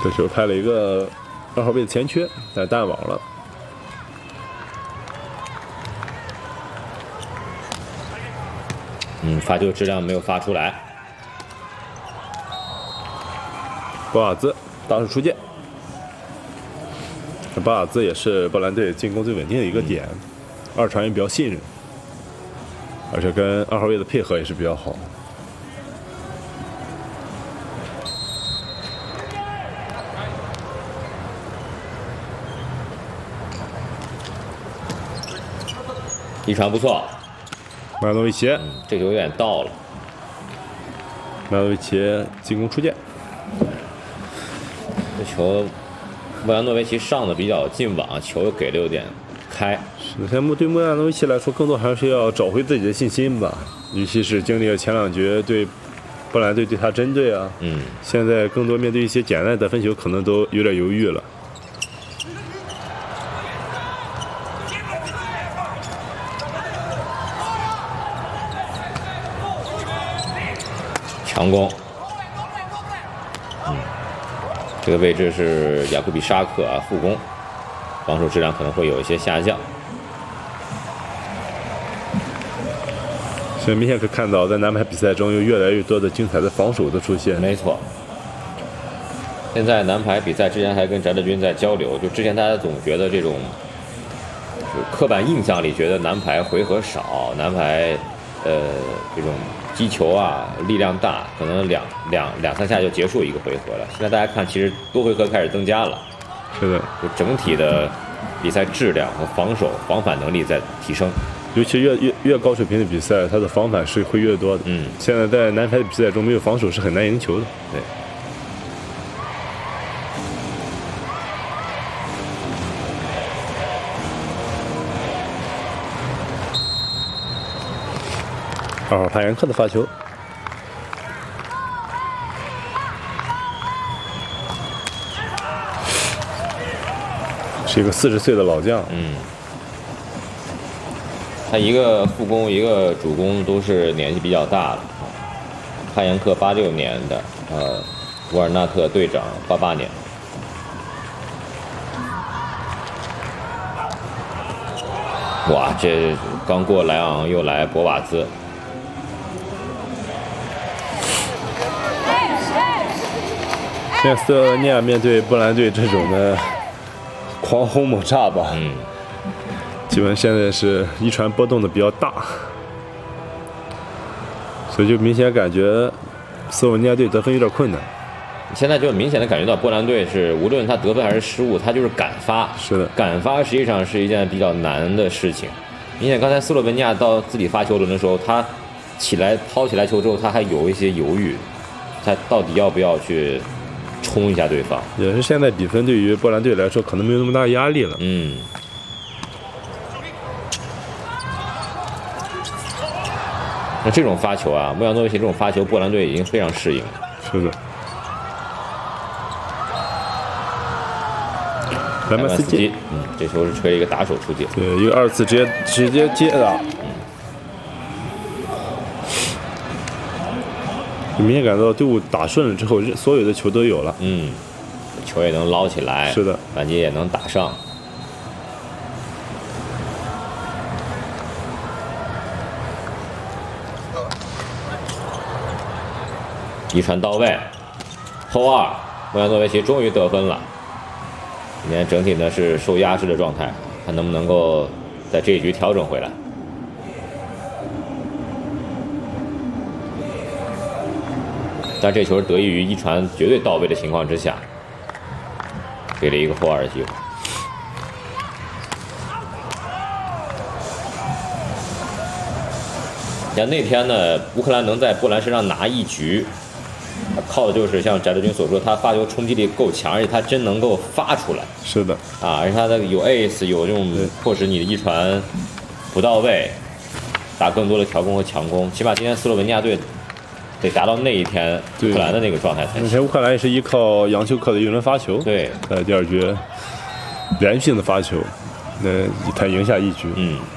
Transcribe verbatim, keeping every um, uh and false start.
这球拍了一个二号位的前缺，但弹网了。 嗯，发球质量没有发出来。 博瓦兹大手出界，这博瓦兹也是波兰队进攻最稳定的一个点，嗯、二传也比较信任，而且跟二号位的配合也是比较好。 一传不错， 马诺维奇、 嗯，这球有点到了。 马诺维奇进攻出界， 这球莫扬诺维奇上的比较近网，球给的有点开。 是的，现在对莫扬诺维奇来说，更多还是要找回自己的信心吧。尤其是经历了前两局对波兰队对他针对啊， 嗯， 现在更多面对一些简单的得分球，可能都有点犹豫了。 强攻，嗯，这个位置是雅库比沙克啊，副攻，防守质量可能会有一些下降。 所以明显可以看到，在男排比赛中有越来越多的精彩的防守的出现。 没错。现在男排比赛之前还跟翟德军在交流，就之前大家总觉得这种，就刻板印象里觉得男排回合少，男排呃这种。击球啊，力量大，可能两两两三下就结束一个回合了。现在大家看，其实多回合开始增加了， 是的， 就整体的比赛质量和防守、防反能力在提升。 尤其越越越高水平的比赛，它的防反是会越多的。 嗯， 现在在男排的比赛中，没有防守是很难赢球的。 对。 二号帕延克的发球，是一个四十岁的老将。 嗯，他一个副攻，一个主攻都是年纪比较大的。帕延克八六年的，呃，沃尔纳特队长八八年。哇，这刚过莱昂又来博瓦兹。 现在斯洛文尼亚面对波兰队这种的狂轰猛炸吧， 嗯， 基本现在是一传波动的比较大，所以就明显感觉斯洛文尼亚队得分有点困难。 现在就明显的感觉到波兰队是无论他得分还是失误，他就是敢发。 是的， 敢发实际上是一件比较难的事情。明显刚才斯洛文尼亚到自己发球轮的时候，他起来抛起来球之后，他还有一些犹豫，他到底要不要去冲一下对方？ 也是现在比分对于波兰队来说可能没有那么大压力了。 嗯。那这种发球啊，莫扬诺维奇这种发球，波兰队已经非常适应了。 是的。莱曼斯基， 嗯，这球是吹了一个打手出界， 对，一个二次直接直接接的，嗯，明显感到队伍打顺了之后，所有的球都有了， 嗯，球也能捞起来， 是的， 反击也能打上，一传到位，后二，莫扬诺维奇终于得分了。今天整体呢是受压制的状态，看能不能够在这一局调整回来。但这球得益于一传绝对到位的情况之下，给了一个后二的机会。像那天呢，乌克兰能在波兰身上拿一局，靠的就是像翟德军所说，他发球冲击力够强，而且他真能够发出来。 是的， 啊，而且他的有 ace， 有这种迫使你的一传不到位，打更多的调攻和强攻。起码今天斯洛文尼亚队得达到那一天乌克兰的那个状态才行。 那天乌克兰也是依靠杨修克的一轮发球， 对， 在第二局连续性的发球，那才赢下一局。 嗯。